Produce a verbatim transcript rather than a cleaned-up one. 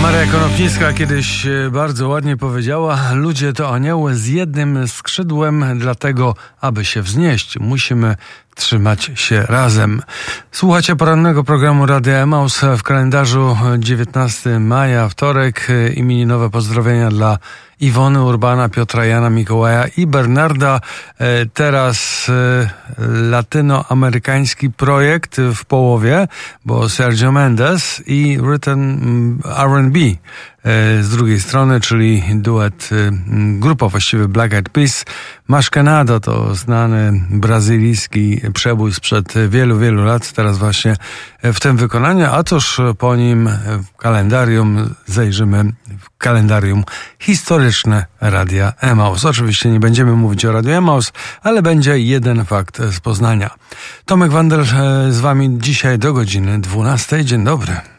Maria Konopnicka kiedyś bardzo ładnie powiedziała: ludzie to anioły z jednym skrzydłem, dlatego aby się wznieść, musimy trzymać się razem. Słuchacie porannego programu Radia Emaus w kalendarzu dziewiętnastego maja, wtorek. Imieninowe pozdrowienia dla Iwony, Urbana, Piotra, Jana, Mikołaja i Bernarda. Teraz latynoamerykański projekt w połowie, bo Sergio Mendes i Written R and B z drugiej strony, czyli duet, grupa właściwie Black Eyed Peas. Maszkenado to znany brazylijski przebój sprzed wielu, wielu lat, teraz właśnie w tym wykonaniu, a tuż po nim w kalendarium zajrzymy w kalendarium historyczne Radia Emaus. Oczywiście nie będziemy mówić o Radiu Emaus, ale będzie jeden fakt z Poznania. Tomek Wandel z wami dzisiaj do godziny dwunastej. Dzień dobry.